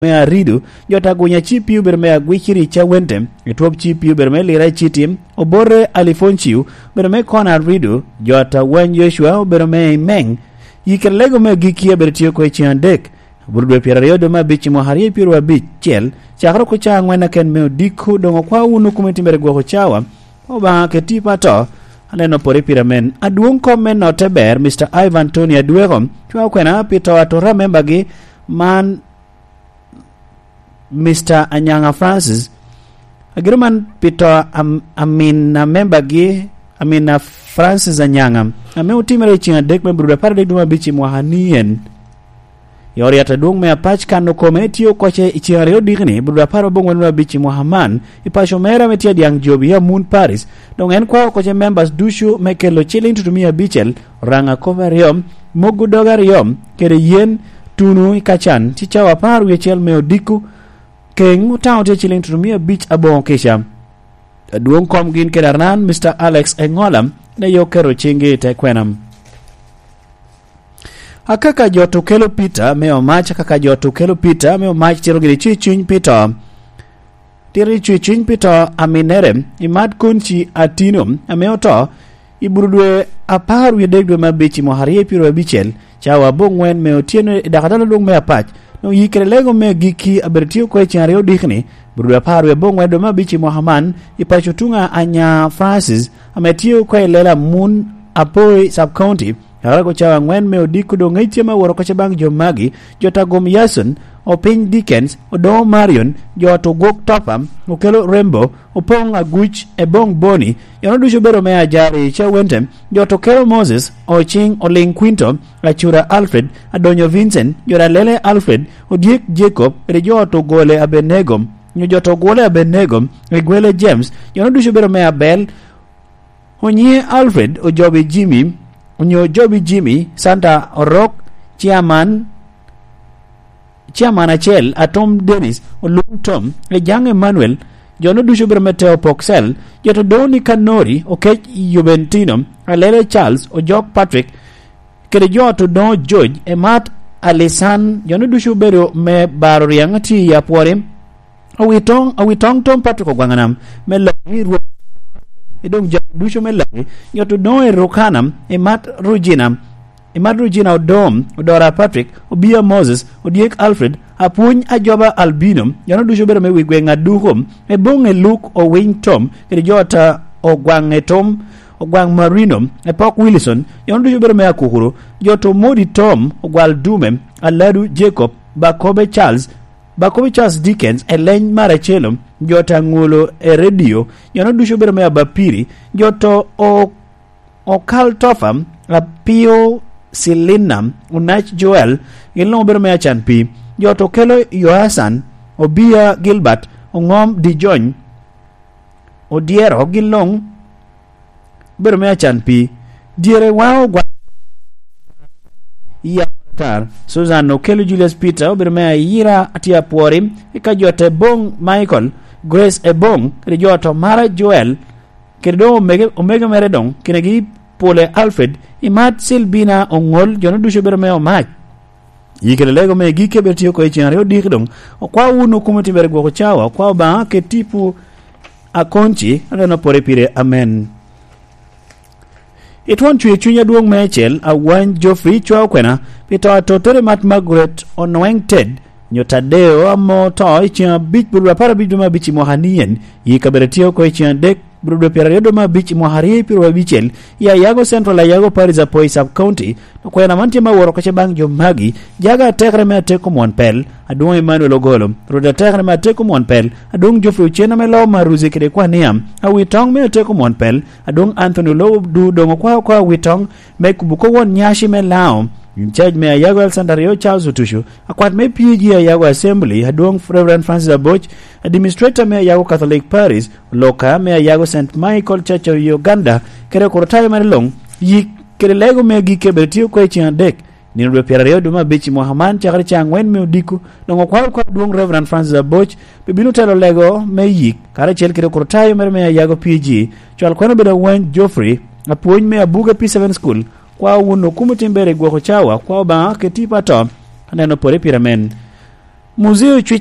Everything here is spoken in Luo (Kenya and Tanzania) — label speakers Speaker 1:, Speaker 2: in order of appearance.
Speaker 1: mea ridu jota gunya chipiu bermea gwichiri cha wentem etop chipiu bermea lira chitim obore alifonchiu bermea kona ridu jota wen Joshua bermea meng yikelego me gikia bertio ko chiandek burdo pierario do ma bichi mo harie pirwa bichel chakro ko cha ngwena ken me diku dongo kwa unu kumeti mere go chawa oba ketipa to aneno pore piramen aduong komen no teber Mr. Ivan Tony aduegom chwa kwena pito atora member gi man Mr. Anyanga Francis agreement pito amina member gi amina Francis Anyanga ame utimere chinga dek me bruda parade duma bichi mohanien yori atadung me apach kano kometio koche ichiare odigni bruda paro bongwanwa bichi mohaman ipasho mera metia diang jobi ya moon Paris dong en kwa koche members dushu mekelo chilling tutumia bichel ranga cover yom mogu dogar yom kere yen tunu ikachan chicha waparu yechel meodiku keng utaote chilling tutumia bich abong kesha aduong kom gin kerarnan Mr. Alex Engolam na yokero chingi tekwenam akaka joto kelo pita meo mach kaka joto kelo pita meo mach tiro giri chichiny pita tiri chichiny pita aminerem imad kunchi atinum ameo to iburudwe aparu yedegwe mabichi moharie piro bichel chawa bongwen meo tieno dakadala dung mea pach no yikrelego me giki abertio kwe chinareo dikni burudwe aparu yebongwen do mabichi mohaman ipachutunga Anya Francis ametio kwe lela moon apoi sub-county Harako chawa ngwen me odiku do ngaitia ma waro kocha bang jomagi jota gom Yason Opin Dickens Odo Marion joto gok topam okelo Rembo opong aguch ebong Boni yanodusho bero mea jari cha wentem joto kelo Moses Oching Oling Quinto achura Alfred adonyo Vincent jora lele Alfred odiek Jacob rejoto gole Abenegom joto gole Abenegom egwele James yanodusho bero mea Bell Onye Alfred ojobi Jimmy Unyo Jobi Jimmy Santa Orok Chairman Achel Atom Dennis Olung Tom Ejang Emmanuel Jono Dusho Bermeteo Poxel Joto Doni Kanori Okech Juventino Alele Charles Ojok Patrick Kede Joto Don George Emat Alisan Jono Dusho Bero Me Baro Riangati Yapwarim Awitong Tom Patrick Ogwanganam Melani Idong Dusho Melani Joto Don Rokanam Emat Rugina Odom Odora Patrick Obia Moses Odiek Alfred Apuny Ajoba Albinum Jono Dusho Bero Me Wigwenga Duhom Ebong Luke Owing Tom Kede Jota Ogwang Tom Ogwang Marino Epok Wilson Jono Dusho Bero Me Akuhuru Joto Modi Tom Ogwal Dumem Aladu Jacob Bakobe Charles Dickens Eleny Marachelum Jota Ngulo Radio Jono Dusho Bero Me Abapiri Joto Okal Tofam Apio Silinam Unach Joel Gilong Bero Me Chanpi Joto Kelo Yohasan Obia Gilbert Ongom Dijon Odiero Gilong Bero Me Chanpi Diere Wao Yatar Susan Okelo Julius Peter Bero Me Yira Atia Porim Ikajote Bong Michael Grace Ebong Joto Mara Joel Kedo Omega Meredong Kinegi Pole Alfred Imat Silbina Ongol Jono Dusho Bero Me Omach Yikelego me gike betio ko ichinareo dikdong kwa unu kumeti bergo ko chawa kwa ba ke tipu akonchi adano pore pire amen. Itwan chunya duong mechel awan Geoffrey chwa kwena pita totore mat Margaret onweng Ted nyotadeo amo to ichin bich burwa para biduma bichi mohanien yikaberetio ko ichin dek Brudo Pierario ma bichi moharie pirwa bichel ya Yago Central la Yago Paris Apoi Sub County kwa na mantima woro koche bang jomagi jaga tekre me teko monpel adung Emmanuel Ogolo roda tekre me teko monpel adung Geoffrey Uchena me law maruzi kede kwa niam awitong me teko monpel adung Anthony Low du dongo kwa witong me kubuko won nyashi me law in charge me Yago El Sandario Charles Utushu akwat me PG ya Yago Assembly adung Reverend Francis Aboch administrator me Yago Catholic Paris loka me Yago St. Michael Church of Uganda kere korotayo manilong yik kere lego me gike betio kwe chiang dek ni nwe Pierario duma bichi Mohaman chakari changwen me udiku longo kwa duong Reverend Francis Aboch bibinu telo lego me yik kare chel kere korotayo me Yago PG chwal kweno beda wen Geoffrey apuony me Abuga P7 School kwa uno kumutimbere gwa chawa kwa ba ketipa to aneno pore piramen museo